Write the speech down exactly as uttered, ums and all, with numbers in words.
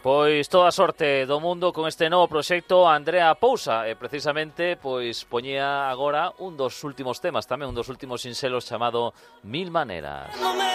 Pois toda a sorte do mundo con este novo proxecto Andrea Pousa, e precisamente pois poñía agora un dos últimos temas tamén, un dos últimos sinxelos chamado Mil Maneras.